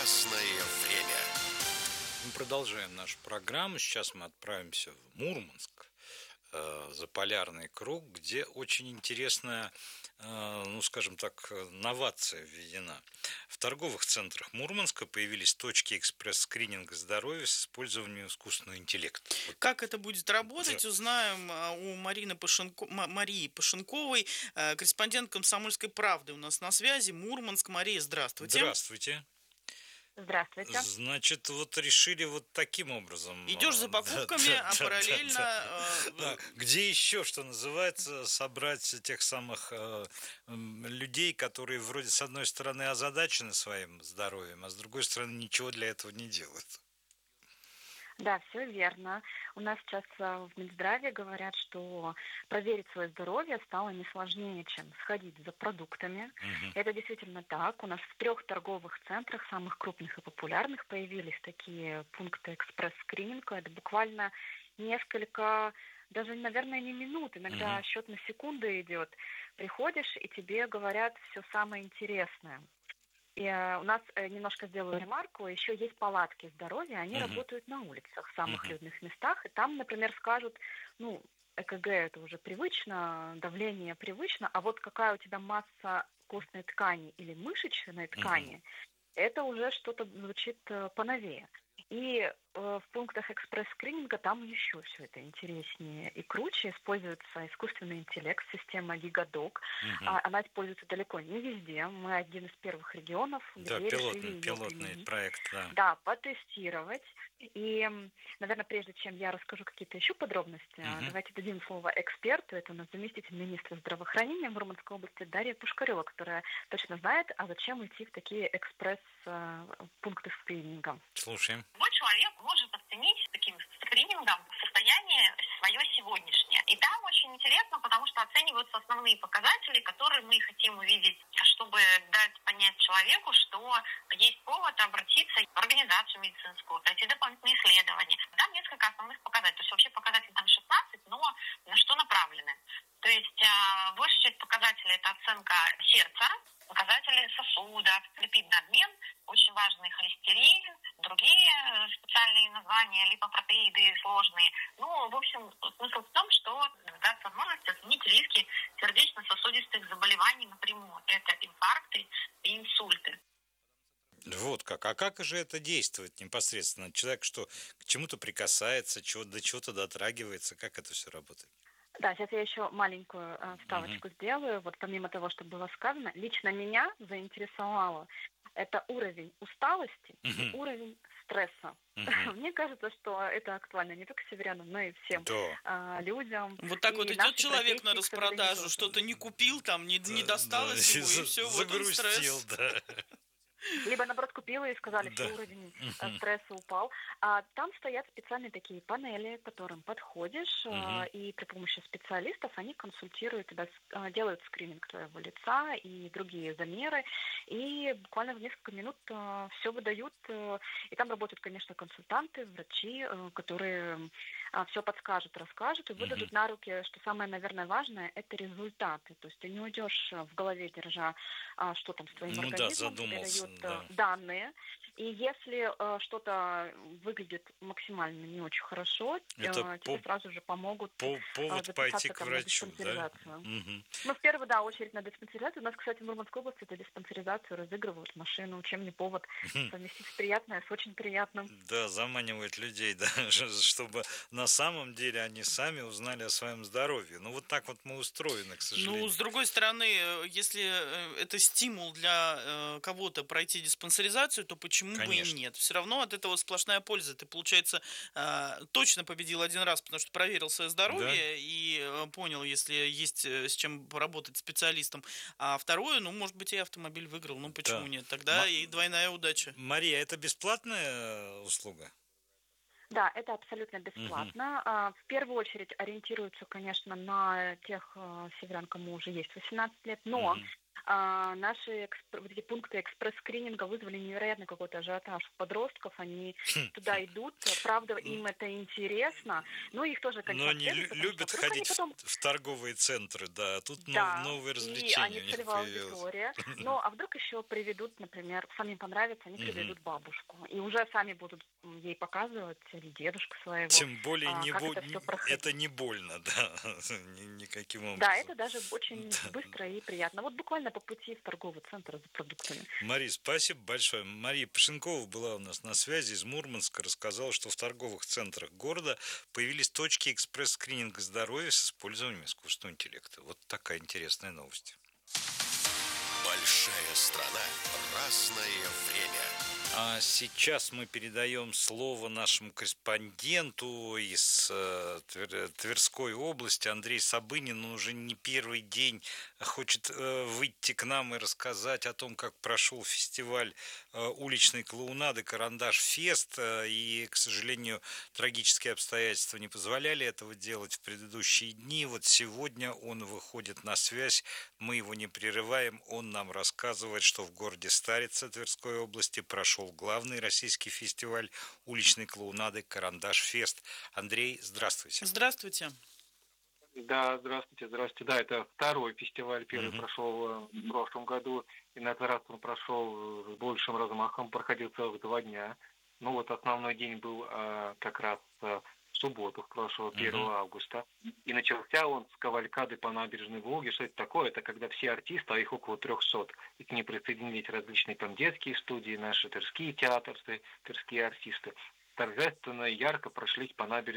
Ясное время. Мы продолжаем нашу программу. Сейчас мы отправимся в Мурманск, за полярный круг, где очень интересная, скажем так, новация введена. В торговых центрах Мурманска появились точки экспресс-скрининга здоровья с использованием искусственного интеллекта. Как это будет работать, узнаем у Марии Пашенковой, корреспондент «Комсомольской правды» у нас на связи. Мурманск. Мария, здравствуйте. Здравствуйте. Здравствуйте. Значит, вот решили вот таким образом. Идешь за покупками, параллельно... Где еще, что называется, собрать тех самых людей, которые вроде с одной стороны озадачены своим здоровьем, а с другой стороны ничего для этого не делают. Да, все верно. У нас сейчас в Минздраве говорят, что проверить свое здоровье стало не сложнее, чем сходить за продуктами. Это действительно так. У нас в 3 торговых центрах, самых крупных и популярных, появились такие пункты экспресс-скрининга. Это буквально несколько, даже, наверное, не минут, иногда счет на секунды идет. Приходишь, и тебе говорят все самое интересное. И у нас, немножко сделаю ремарку, еще есть палатки здоровья, они работают на улицах, в самых людных местах, и там, например, скажут, ЭКГ это уже привычно, давление привычно, а вот какая у тебя масса костной ткани или мышечной ткани, это уже что-то звучит поновее. И в пунктах экспресс-скрининга там еще все это интереснее и круче. Используется искусственный интеллект, система Гигадок. Она используется далеко не везде. Мы один из первых регионов, где решили ее пилотный применить. проект, да. Да, потестировать. И, наверное, прежде чем я расскажу какие-то еще подробности, давайте дадим слово эксперту. Это у нас заместитель министра здравоохранения Мурманской области Дарья Пушкарева, которая точно знает, а зачем идти в такие экспресс-пункты скрининга. Слушаем. Любой человек может оценить таким скринингом состояние свое сегодняшнее. И там очень интересно, потому что оцениваются основные показатели, которые мы хотим увидеть, чтобы дать понять человеку, что есть повод обратиться в организацию медицинскую, пройти дополнительные исследования. Там несколько основных показателей. То есть вообще показателей там 16, но на что направлены? То есть большая часть показателей – это оценка сердца, показатели сосудов, липидный обмен, очень важный холестерин, другие специальные названия, липопротеиды сложные. В общем, смысл в том, что даст возможность оценить риски сердечно-сосудистых заболеваний напрямую. Это инфаркты и инсульты. Вот как. А как же это действует непосредственно? Человек что, к чему-то прикасается, до чего-то дотрагивается? Как это все работает? Да, сейчас я еще маленькую вставочку сделаю. Вот помимо того, что было сказано, лично меня заинтересовало это уровень усталости и уровень стресса. Мне кажется, что это актуально не только северянам, но и всем людям. Вот так вот идет человек на распродажу, что-то не купил, там не досталось ему, и все, вот он стресс. Либо, наоборот, купила и сказали, что уровень стресса упал. А там стоят специальные такие панели, к которым подходишь, и при помощи специалистов они консультируют тебя, делают скрининг твоего лица и другие замеры, и буквально в несколько минут все выдают. И там работают, конечно, консультанты, врачи, которые все подскажут, расскажут и выдадут на руки, что самое, наверное, важное, это результаты. То есть ты не уйдешь в голове, держа, что там с твоим организмом, тебе дают данные. И если что-то выглядит максимально не очень хорошо, тебе сразу же помогут повод пойти к врачу, на диспансеризацию. В первую очередь на диспансеризацию. У нас, кстати, в Мурманской области эту диспансеризацию разыгрывают машину. Чем не повод совместить приятное с очень приятным. Да, заманивают людей, да, чтобы на самом деле они сами узнали о своем здоровье. Вот так вот мы устроены, к сожалению. С другой стороны, если это стимул для кого-то пройти диспансеризацию, то почему бы и нет? Все равно от этого сплошная польза. Ты, получается, точно победил один раз, потому что проверил свое здоровье и понял, если есть с чем поработать специалистом. А второе, может быть, и автомобиль выиграл. Почему нет? Тогда и двойная удача. Мария, это бесплатная услуга? Да, это абсолютно бесплатно. В первую очередь ориентируются, конечно, на тех северян, кому уже есть 18 лет, но наши вот эти пункты экспресс-скрининга вызвали невероятный какой-то ажиотаж у подростков. Они туда идут, правда, им это интересно, но их тоже, конечно, но они отслеживают, любят ходить потом... в торговые центры, да, тут Да, новые и развлечения они у них целевая появилось. аудитория. Ну, а вдруг еще приведут, например, самим понравится, они приведут бабушку. И уже сами будут ей показывать, или дедушку своего, Тем более как это все проходит. это не больно, да, никаким образом. Да, это даже очень Да. быстро и приятно. Вот буквально по пути в торговый центр за продуктами. Мария, спасибо большое. Мария Пашенкова была у нас на связи из Мурманска, рассказала, что в торговых центрах города появились точки экспресс-скрининга здоровья с использованием искусственного интеллекта. Вот такая интересная новость. Большая страна, разное время. А сейчас мы передаем слово нашему корреспонденту из Тверской области. Андрей Сабынин уже не первый день хочет выйти к нам и рассказать о том, как прошел фестиваль уличной клоунады «Карандаш-фест». И, к сожалению, трагические обстоятельства не позволяли этого делать в предыдущие дни. Вот сегодня он выходит на связь, мы его не прерываем. Он нам рассказывает, что в городе Старице Тверской области прошел главный российский фестиваль уличной клоунады «Карандаш-фест». Андрей, здравствуйте. Здравствуйте. Да, здравствуйте. Да, это второй фестиваль. Первый прошел в прошлом году, и на этот раз он прошел с большим размахом, проходил целых 2 дня. Ну вот основной день был как раз в субботу, в прошлого 1 августа. И начался он с кавалькады по набережной Волги. Что это такое? Это когда все артисты, а их около 300, и к ним присоединились различные там детские студии, наши тверские театры, тверские артисты, торжественно и ярко прошлись по набережной